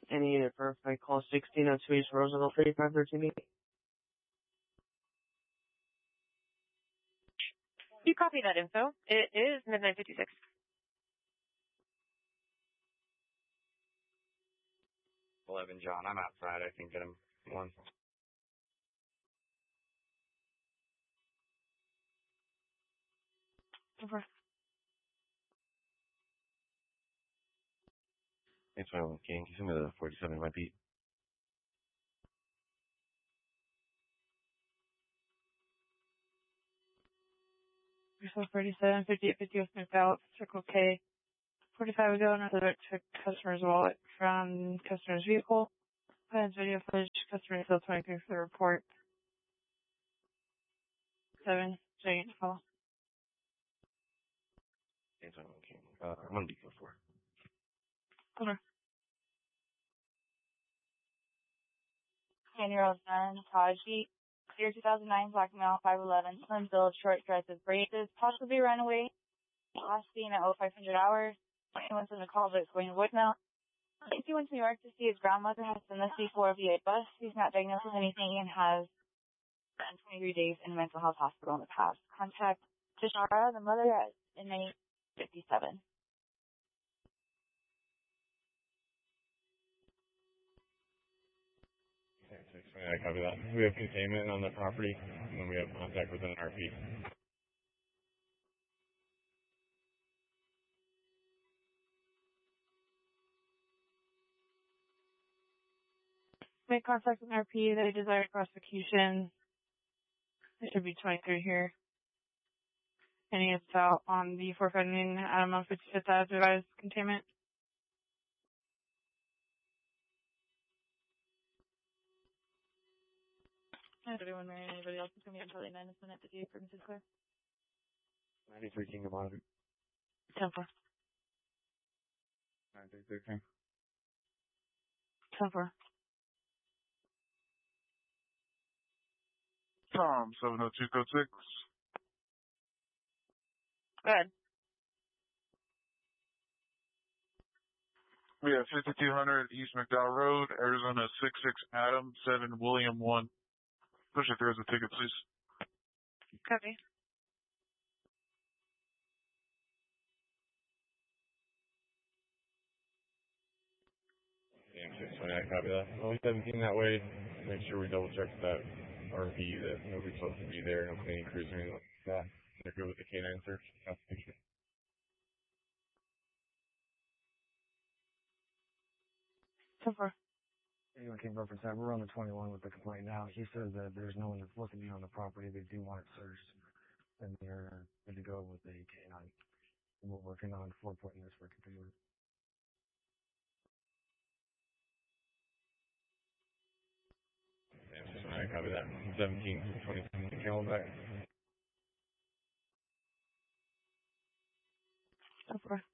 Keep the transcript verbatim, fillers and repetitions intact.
Any unit verify call sixteen oh two East Roosevelt thirty-five thirteen eight. You copy that info. It is midnight fifty-six. eleven, John. I'm outside. I can get him one. Over. It's my one, King. Can you send me the forty-seven my beat? thirty-seven, fifty-eight, fifty with McDowell, Circle K. forty-five ago, another took customer's wallet from customer's vehicle. Finds video footage, customer still twenty-three for the report. Seven, second call. It's my one, King. Uh, I'm on beat four. Over. ten-year-old son, Taji, year two thousand nine, black male, five eleven, slim build, short dress with braces, possibly runaway. Last seen at oh five hundred hours. He wants him to call, but it's going to voicemail. If he went to New York to see his grandmother, has done this before via bus. He's not diagnosed with anything and has spent twenty-three days in a mental health hospital in the past. Contact Tishara, the mother, at inmate fifty-seven. I copy that. We have containment on the property when we have contact with an R P. Make contact with an R P. They desire prosecution. There should be twenty-three here. Any is out on the four fifteen Adam on fifty-fifth Ave device containment. Everyone marrying anybody else is going to be until the nine minutes to do for Missus Claire. ninety-three Kingdom Monitor. ten four. ninety-three thirteen. ten four. Tom, seven oh two code six. Go ahead. We have fifty-two hundred East McDowell Road, Arizona six six Adam, seven William one. Push it through as a ticket, please. Copy. Damn, six twenty, I copy that. Only seventeen that way. Make sure we double check that R P that nobody's supposed to be there, no cleaning crews or anything like that. They're good with the K nine search. That's the picture. ten four. Anyone came over for that. We're on the twenty-one with the complaint now. He says that there's no one that's looking to be on the property. They do want it searched. And they're good to go with the K nine. And we're working on four pointing this for continuing. Yeah, I copy that. seventeen, twenty, came back. ten four.